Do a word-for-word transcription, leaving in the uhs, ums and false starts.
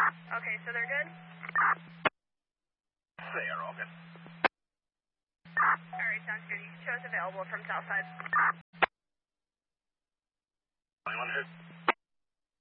Okay, so they're good? They are all good. Alright, sounds good. You can show us available from Southside. twenty-one hit.